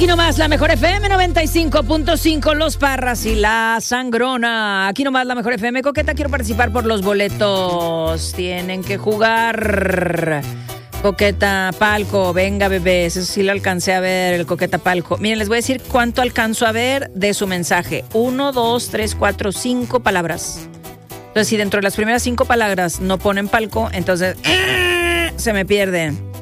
Aquí nomás la mejor FM 95.5, Los Parras y la Sangrona. Aquí nomás la mejor FM. Coqueta, quiero participar por los boletos. Tienen que jugar. Coqueta Palco, venga bebés, eso sí lo alcancé a ver, el Coqueta Palco. Miren, les voy a decir cuánto alcanzo a ver de su mensaje. 1, 2, 3, 4, 5 palabras. Entonces, si dentro de las primeras 5 palabras no ponen palco, entonces se me pierden.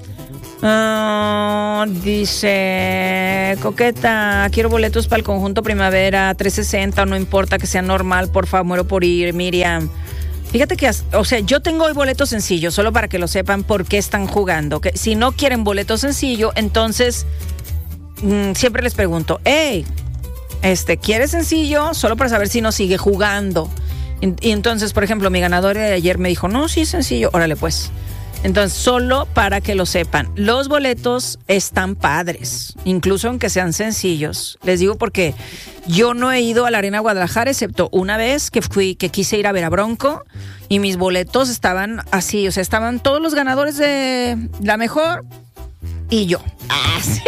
Dice Coqueta, quiero boletos para el conjunto Primavera 360, no importa que sea normal, por favor, muero por ir. Miriam, fíjate que, o sea, yo tengo hoy boleto sencillo, solo para que lo sepan por qué están jugando. Que si no quieren boleto sencillo, entonces siempre les pregunto, hey, ¿quieres sencillo? Solo para saber si no sigue jugando. Y entonces, por ejemplo, mi ganador de ayer me dijo, no, sí, sencillo, órale pues. Entonces, solo para que lo sepan, los boletos están padres, incluso aunque sean sencillos. Les digo porque yo no he ido a la Arena Guadalajara, excepto una vez que quise ir a ver a Bronco, y mis boletos estaban así, o sea, estaban todos los ganadores de la mejor y yo. Sí.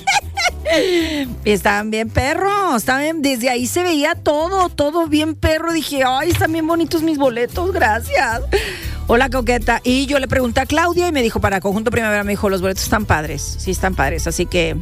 Y estaban bien perros, desde ahí se veía todo bien perro. Dije, ay, están bien bonitos mis boletos, gracias. Hola, Coqueta. Y yo le pregunté a Claudia y me dijo, para Conjunto Primavera, me dijo, los boletos están padres. Sí, están padres. Así que,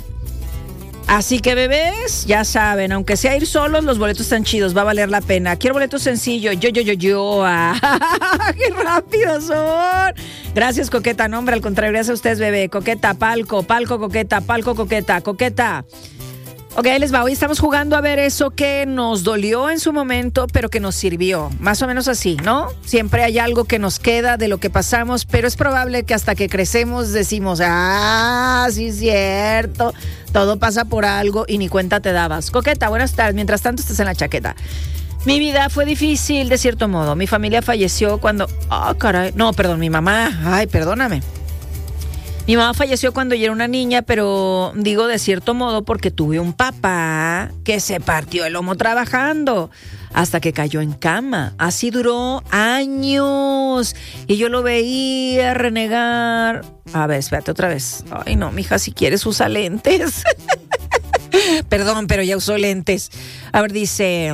bebés, ya saben, aunque sea ir solos, los boletos están chidos, va a valer la pena. Quiero boletos sencillos. Yo. ¡Qué rápidos son! Gracias, Coqueta. No, hombre, al contrario, gracias a ustedes, bebé. Coqueta, palco, Coqueta, palco, Coqueta. Ok, ahí les va. Hoy estamos jugando a ver eso que nos dolió en su momento, pero que nos sirvió. Más o menos así, ¿no? Siempre hay algo que nos queda de lo que pasamos, pero es probable que hasta que crecemos decimos, sí es cierto, todo pasa por algo y ni cuenta te dabas. Coqueta, buenas tardes. Mientras tanto estás en la chaqueta. Mi vida fue difícil de cierto modo. Mi familia falleció cuando... mi mamá. Ay, perdóname. Mi mamá falleció cuando yo era una niña, pero digo de cierto modo porque tuve un papá que se partió el lomo trabajando hasta que cayó en cama. Así duró años y yo lo veía renegar. A ver, espérate otra vez. Ay, no, mija, si quieres usa lentes. Perdón, pero ya usó lentes. A ver, dice,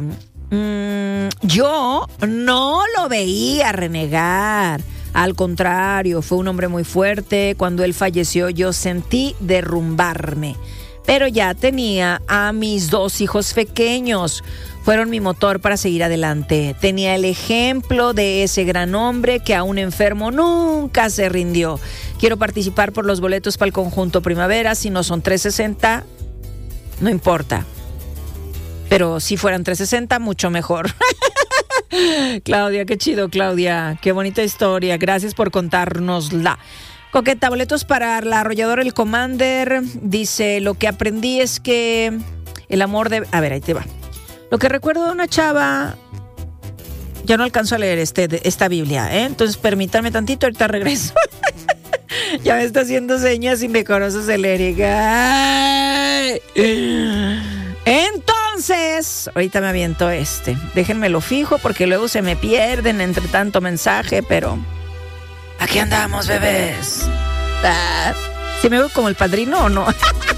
yo no lo veía renegar. Al contrario, fue un hombre muy fuerte. Cuando él falleció, yo sentí derrumbarme. Pero ya tenía a mis 2 hijos pequeños. Fueron mi motor para seguir adelante. Tenía el ejemplo de ese gran hombre que aún enfermo nunca se rindió. Quiero participar por los boletos para el conjunto Primavera. Si no son 360, no importa. Pero si fueran 360, mucho mejor. Claudia, qué chido, Claudia. Qué bonita historia. Gracias por contárnosla. Coqueta, boletos para la arrolladora El Commander. Dice, lo que aprendí es que el amor de... A ver, ahí te va. Lo que recuerdo de una chava... Ya no alcanzo a leer esta Biblia, ¿eh? Entonces, permítanme tantito, ahorita regreso. Ya me está haciendo señas y me conoces el Eric. Entonces, ahorita me aviento Déjenmelo fijo porque luego se me pierden entre tanto mensaje, pero aquí andamos, bebés. ¿Sí me veo como el padrino o no?